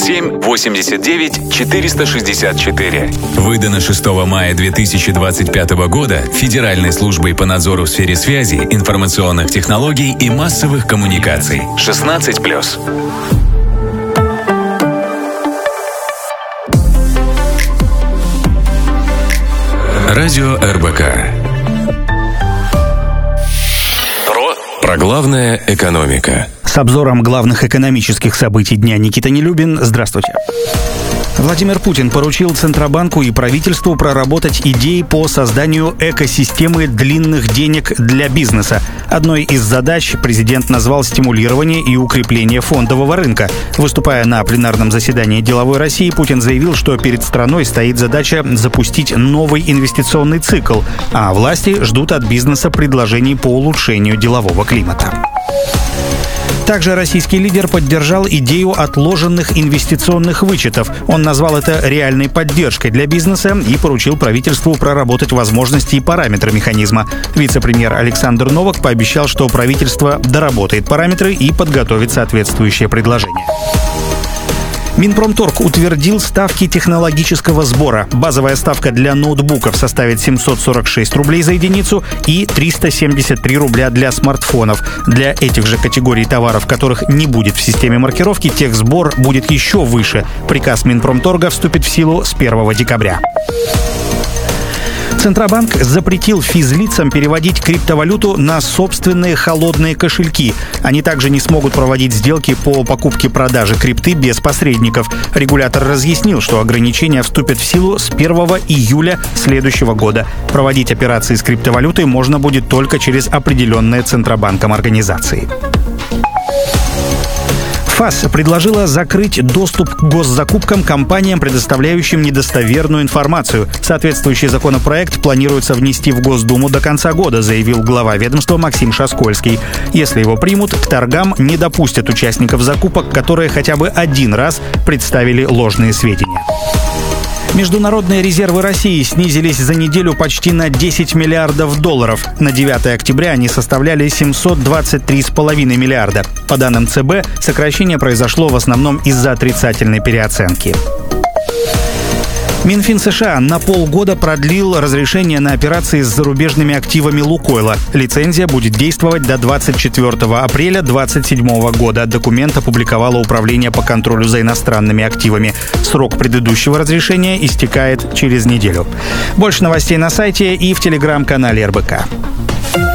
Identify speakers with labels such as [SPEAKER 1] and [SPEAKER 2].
[SPEAKER 1] 7 89 464.
[SPEAKER 2] Выдано 6 мая 2025 года Федеральной службой по надзору в сфере связи, информационных технологий и массовых коммуникаций. 16+. Радио РБК. Про главное экономика.
[SPEAKER 3] С обзором главных экономических событий дня Никита Нелюбин. Здравствуйте. Владимир Путин поручил Центробанку и правительству проработать идеи по созданию экосистемы длинных денег для бизнеса. Одной из задач президент назвал стимулирование и укрепление фондового рынка. Выступая на пленарном заседании «Деловой России», Путин заявил, что перед страной стоит задача запустить новый инвестиционный цикл, а власти ждут от бизнеса предложений по улучшению делового климата. Также российский лидер поддержал идею отложенных инвестиционных вычетов. Он назвал это реальной поддержкой для бизнеса и поручил правительству проработать возможности и параметры механизма. Вице-премьер Александр Новак пообещал, что правительство доработает параметры и подготовит соответствующее предложение. Минпромторг утвердил ставки технологического сбора. Базовая ставка для ноутбуков составит 746 рублей за единицу и 373 рубля для смартфонов. Для этих же категорий товаров, которых не будет в системе маркировки, техсбор будет еще выше. Приказ Минпромторга вступит в силу с 1 декабря. Центробанк запретил физлицам переводить криптовалюту на собственные холодные кошельки. Они также не смогут проводить сделки по покупке-продаже крипты без посредников. Регулятор разъяснил, что ограничения вступят в силу с 1 июля следующего года. Проводить операции с криптовалютой можно будет только через определенные Центробанком организации. ФАС предложила закрыть доступ к госзакупкам компаниям, предоставляющим недостоверную информацию. Соответствующий законопроект планируется внести в Госдуму до конца года, заявил глава ведомства Максим Шаскольский. Если его примут, к торгам не допустят участников закупок, которые хотя бы один раз представили ложные сведения. Международные резервы России снизились за неделю почти на 10 миллиардов долларов. На 9 октября они составляли 723,5 миллиарда. По данным ЦБ, сокращение произошло в основном из-за отрицательной переоценки. Минфин США на полгода продлил разрешение на операции с зарубежными активами «Лукойла». Лицензия будет действовать до 24 апреля 2027 года. Документ опубликовало Управление по контролю за иностранными активами. Срок предыдущего разрешения истекает через неделю. Больше новостей на сайте и в телеграм-канале РБК.